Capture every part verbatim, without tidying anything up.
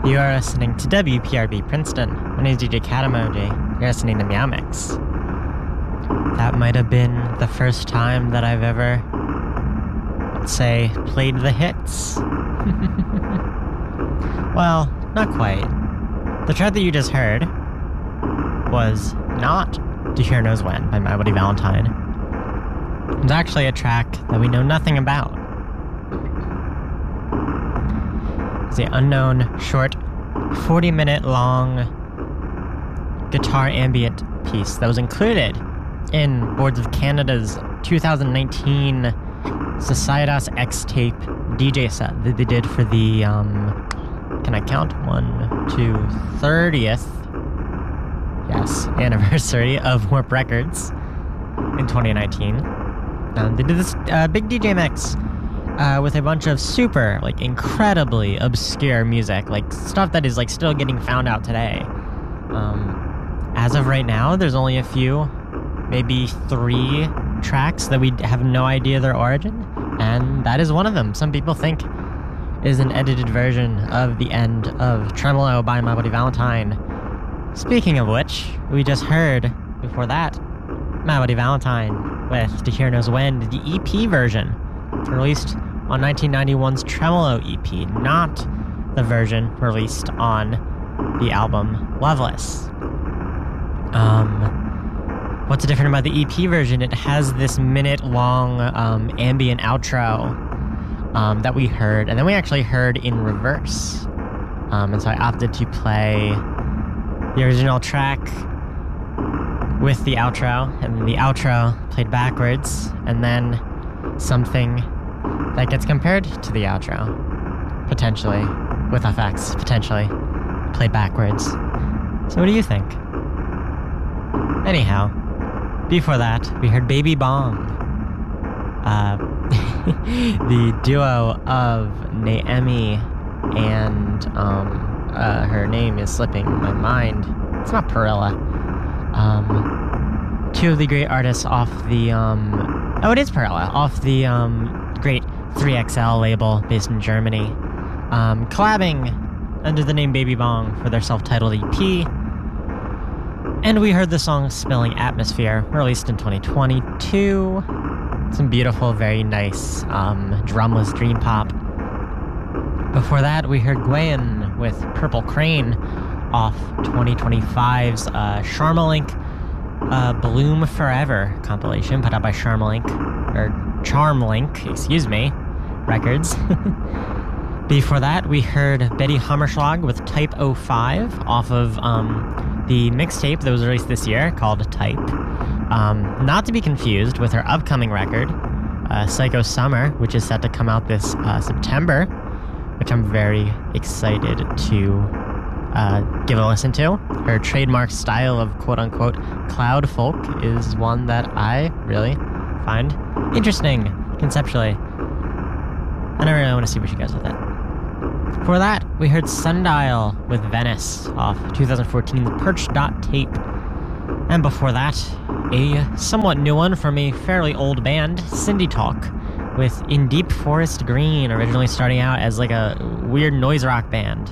You are listening to W P R B Princeton. My name is D J Katamoji. You're listening to Meow Mix. That might have been the first time that I've ever, let's say, played the hits. Well, not quite. The track that you just heard was not To Hear Knows When by My Bloody Valentine. It's actually a track that we know nothing about. It's the unknown, short, forty-minute long guitar ambient piece that was included in Boards of Canada's two thousand nineteen Societas X-Tape D J set that they did for the, um, can I count? One, two, thirtieth, yes, anniversary of Warp Records in twenty nineteen. Um, they did this uh, big D J mix uh, with a bunch of super, like, incredibly obscure music, like, stuff that is, like, still getting found out today. Um, as of right now, there's only a few, maybe three tracks that we have no idea their origin, and that is one of them. Some people think is an edited version of the end of Tremolo by My Bloody Valentine. Speaking of which, we just heard, before that, My Bloody Valentine with To Hear Knows When, the E P version, released on nineteen ninety-one's Tremolo E P, not the version released on the album Loveless. Um... What's different about the E P version? It has this minute-long um, ambient outro um, that we heard, and then we actually heard in reverse. Um, and so I opted to play the original track with the outro, and the outro played backwards, and then something that gets compared to the outro, potentially, with effects, potentially, played backwards. So what do you think? Anyhow, before that, we heard Baby Bong, uh, the duo of Naemi and, um, uh, her name is slipping my mind. It's not Perilla. Um, two of the great artists off the, um, oh, it is Perilla, off the, um, great three X L label based in Germany, um, collabing under the name Baby Bong for their self-titled E P. And we heard the song Spilling Atmosphere, released in twenty twenty-two. Some beautiful, very nice um, drumless dream pop. Before that, we heard Gwen with Purple Crane off twenty twenty-five's uh, Charmalink uh, Bloom Forever compilation, put out by Charmalink, or Charmlink, excuse me, Records. Before that, we heard Betty Hammerschlag with Type oh five off of um, the mixtape that was released this year called Type. Um, not to be confused with her upcoming record, uh, Psycho Summer, which is set to come out this uh, September, which I'm very excited to uh, give a listen to. Her trademark style of quote-unquote cloud folk is one that I really find interesting conceptually. And I really want to see what she does with it. Before that, we heard Sundial with Venice off twenty fourteen's Perch dot Tape. And before that, a somewhat new one from a fairly old band, Cindy Talk, with In Deep Forest Green, originally starting out as like a weird noise rock band,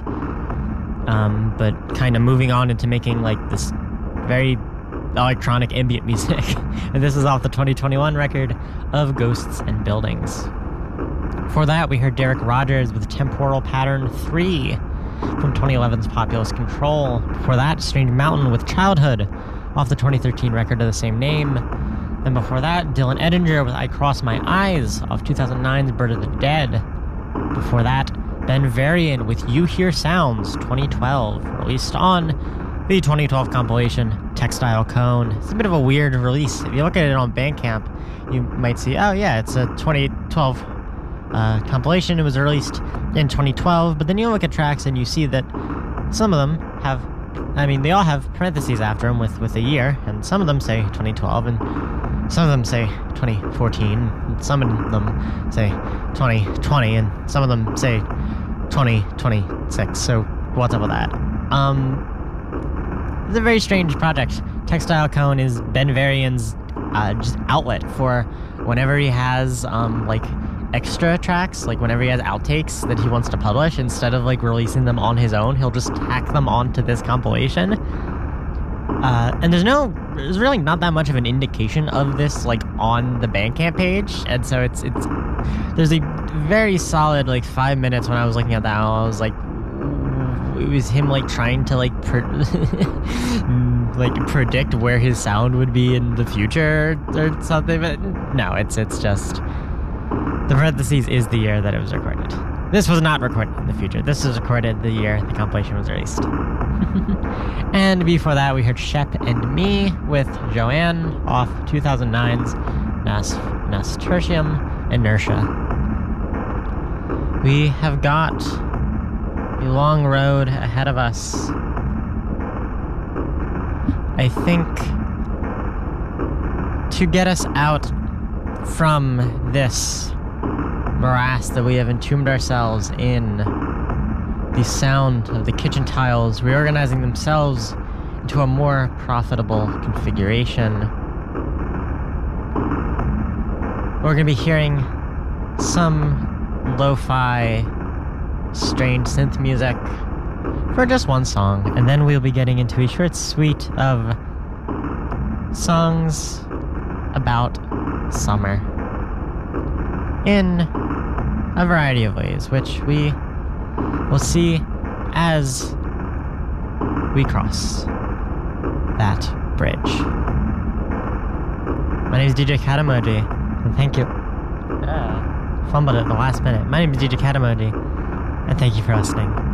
um, but kind of moving on into making like this very electronic ambient music. And this is off the twenty twenty-one record of Ghosts and Buildings. Before that, we heard Derek Rogers with Temporal Pattern three from twenty eleven's Populous Control. Before that, Strange Mountain with Childhood off the twenty thirteen record of the same name. Then before that, Dylan Edinger with I Cross My Eyes off two thousand nine's Bird of the Dead. Before that, Ben Varian with You Hear Sounds twenty twelve, released on the twenty twelve compilation Textile Cone. It's a bit of a weird release. If you look at it on Bandcamp, you might see, oh yeah, it's a twenty twelve Uh, compilation. It was released in twenty twelve, but then you look at tracks and you see that some of them have, I mean, they all have parentheses after them with, with a year, and some of them say twenty twelve, and some of them say twenty fourteen, and some of them say twenty twenty, and some of them say twenty twenty-six, so what's up with that? Um, it's a very strange project. Textile Cone is Ben Varian's uh, just outlet for whenever he has, um, like, extra tracks, like whenever he has outtakes that he wants to publish, instead of like releasing them on his own, he'll just tack them onto this compilation. Uh, and there's no, there's really not that much of an indication of this like on the Bandcamp page, and so it's it's there's a very solid like five minutes when I was looking at that, I was like, it was him like trying to like pre- like predict where his sound would be in the future or something, but no, it's it's just the parentheses is the year that it was recorded. This was not recorded in the future. This was recorded the year the compilation was released. And before that, we heard Shep and Me with Joanne off two thousand nine's Nas- Nasturtium Inertia. We have got a long road ahead of us. I think to get us out from this morass that we have entombed ourselves in, the sound of the kitchen tiles reorganizing themselves into a more profitable configuration. We're going to be hearing some lo-fi, strange synth music for just one song, and then we'll be getting into a short suite of songs about summer in a variety of ways, which we will see as we cross that bridge. My name is D J Katamoji, and thank you. Uh, fumbled at the last minute. My name is D J Katamoji, and thank you for listening.